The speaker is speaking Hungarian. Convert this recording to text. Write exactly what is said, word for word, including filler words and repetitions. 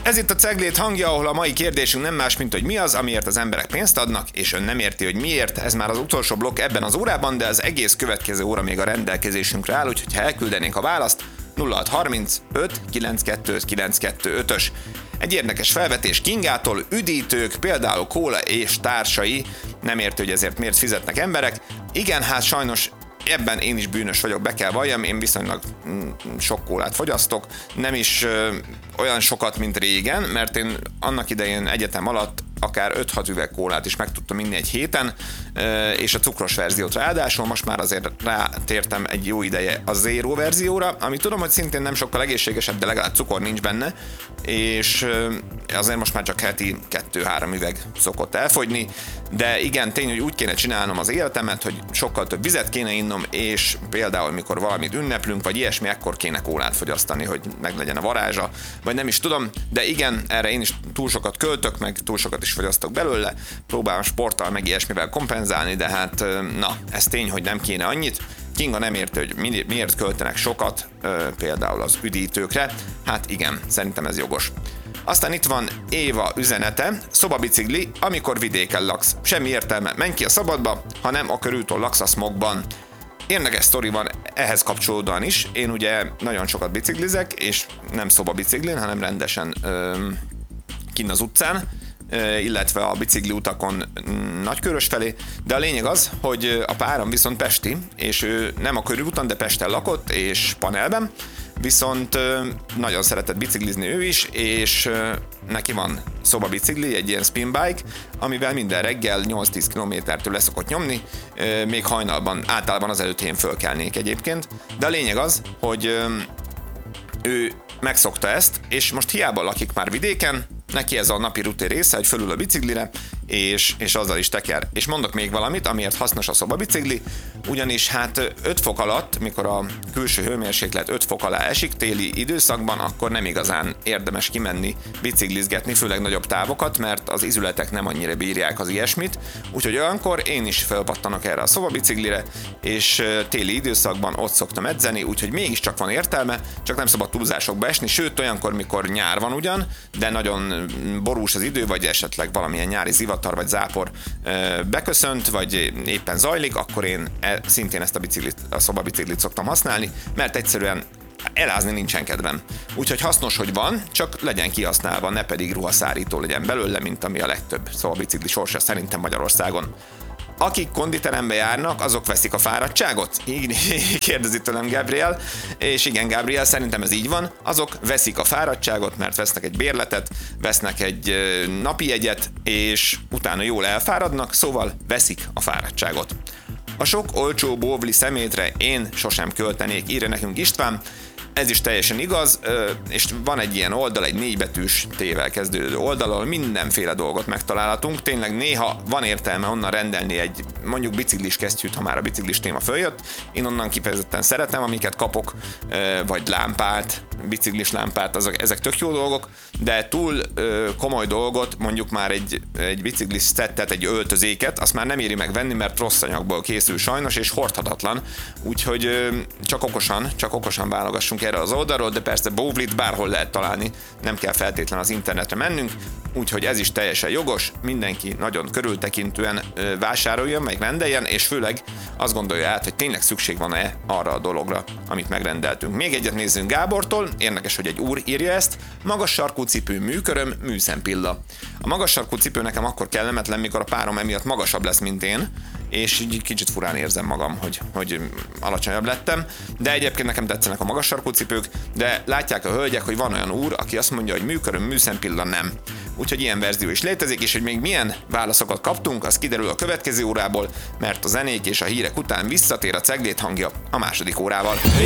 Ez itt a Ceglét hangja, ahol a mai kérdésünk nem más, mint hogy mi az, amiért az emberek pénzt adnak, és ön nem érti, hogy miért. Ez már az utolsó blokk ebben az órában, de az egész következő óra még a rendelkezésünkre áll, úgyhogy ha elküldenénk a választ, nulla hat harminc öt kilenckettő kilenckettő ötös. Egy érdekes felvetés Kingától, üdítők, például kóla és társai, nem érti, hogy ezért miért fizetnek emberek. Igen, hát sajnos ebben én is bűnös vagyok, be kell valljam, én viszonylag mm, sok kólát fogyasztok, nem is ö, olyan sokat, mint régen, mert én annak idején egyetem alatt akár öt-hat üveg kólát is meg tudtam inni egy héten, és a cukros verziót ráadásul, most már azért rátértem egy jó ideje a zéró verzióra, ami tudom, hogy szintén nem sokkal egészségesebb, de legalább cukor nincs benne, és azért most már csak heti kettő-három üveg szokott elfogyni, de igen, tény, hogy úgy kéne csinálnom az életemet, hogy sokkal több vizet kéne innom, és például mikor valamit ünneplünk, vagy ilyesmi, ekkor kéne kólát fogyasztani, hogy meglegyen a varázsa, vagy nem is tudom, de igen, erre én is túl sokat költök, meg túl sokat is fogyasztok belőle, próbálom sporttal meg ilyesmivel kompenzálni, de hát na, ez tény, hogy nem kéne annyit. Kinga nem érte, hogy miért költenek sokat, például az üdítőkre, hát igen, szerintem ez jogos. Aztán itt van Éva üzenete, szobabicikli, amikor vidéken laksz. Semmi értelme, menj ki a szabadba, ha nem a körültől laksz a smogban. Érdekes sztori van ehhez kapcsolódóan is. Én ugye nagyon sokat biciklizek, és nem szobabiciklin, hanem rendesen öm, kinn az utcán, illetve a bicikli utakon Nagykörös felé, de a lényeg az, hogy a párom viszont pesti, és ő nem a körülúton, de Pesten lakott, és panelben, viszont nagyon szeretett biciklizni ő is, és neki van szobabicikli, egy ilyen spinbike, amivel minden reggel nyolc-tíz kilométertől leszokott nyomni, még hajnalban, általában az előtt én fölkelnék egyébként, de a lényeg az, hogy ő megszokta ezt, és most hiába lakik már vidéken, neki ez a napi rutin része, hogy fölül a biciklire, és, és azzal is teker. És mondok még valamit, amiért hasznos a szobabicikli, ugyanis hát öt fok alatt, mikor a külső hőmérséklet öt fok alá esik téli időszakban, akkor nem igazán érdemes kimenni biciklizgetni, főleg nagyobb távokat, mert az izületek nem annyira bírják az ilyesmit, úgyhogy olyankor én is felpattanok erre a szobabiciklire, és téli időszakban ott szoktam edzeni, úgyhogy mégiscsak van értelme, csak nem szabad túlzásokba esni, sőt olyankor, mikor nyár van ugyan, de nagyon borús az idő, vagy esetleg valamilyen nyári zivatar vagy zápor beköszönt, vagy éppen zajlik, akkor én szintén ezt a, biciklit, a szobabiciklit szoktam használni, mert egyszerűen elázni nincsen kedvem. Úgyhogy hasznos, hogy van, csak legyen kihasználva, ne pedig ruhaszárító legyen belőle, mint ami a legtöbb szobabicikli sorsa szerintem Magyarországon. Akik konditerembe járnak, azok veszik a fáradtságot? Így kérdezi tőlem Gabriel, és igen, Gabriel, szerintem ez így van, azok veszik a fáradtságot, mert vesznek egy bérletet, vesznek egy napi jegyet, és utána jól elfáradnak, szóval veszik a fáradtságot. A sok olcsó bóvli szemétre én sosem költenék, írja nekünk István. Ez is teljesen igaz, és van egy ilyen oldal, egy négybetűs T-vel kezdődő oldal, ahol mindenféle dolgot megtalálhatunk. Tényleg néha van értelme onnan rendelni egy mondjuk biciklis kesztyűt, ha már a biciklis téma följött. Én onnan kifejezetten szeretem, amiket kapok, vagy lámpát, biciklis lámpát, azok, ezek tök jó dolgok, de túl komoly dolgot, mondjuk már egy, egy biciklis szettet, egy öltözéket, azt már nem éri meg venni, mert rossz anyagból készül sajnos, és hordhatatlan. Úgyhogy csak okosan, csak okosan válogassunk erre az oldalról, de persze bóvlit bárhol lehet találni, nem kell feltétlen az internetre mennünk, úgyhogy ez is teljesen jogos, mindenki nagyon körültekintően vásároljon, meg rendeljen, és főleg azt gondolja át, hogy tényleg szükség van-e arra a dologra, amit megrendeltünk. Még egyet nézzünk Gábortól, érdekes, hogy egy úr írja ezt, magas sarkú cipő műköröm, műszempilla. A magas sarkú cipő nekem akkor kellemetlen, mikor a párom emiatt magasabb lesz, mint én, és így kicsit furán érzem magam, hogy, hogy alacsonyabb lettem, de egyébként nekem tetszenek a magas sarkú cipők, de látják a hölgyek, hogy van olyan úr, aki azt mondja, hogy műköröm, műszempilla nem. Úgyhogy ilyen verzió is létezik, és hogy még milyen válaszokat kaptunk, az kiderül a következő órából, mert a zenék és a hírek után visszatér a Ceglét hangja a második órával.